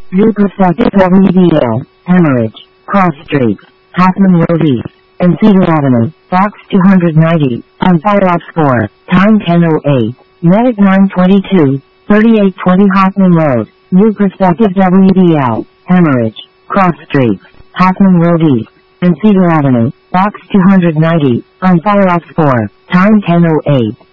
New Perspective WDL, Hemorrhage, Cross Street, Hoffman Road East, and Cedar Avenue, Box 290, on Fire Ops 4, time 10:08, Medic 922, 3820 Hoffman Road, New Perspective WDL, Hemorrhage, Cross Street, Hoffman Road East, and Cedar Avenue, Box 290, on Fire Ops 4, time 10:08.